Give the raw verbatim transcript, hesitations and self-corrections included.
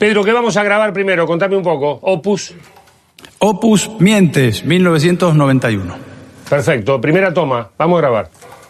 Pedro, ¿qué vamos a grabar primero? Contame un poco. Opus. Opus Mientes, mil novecientos noventa y uno. Perfecto, primera toma. Vamos a grabar.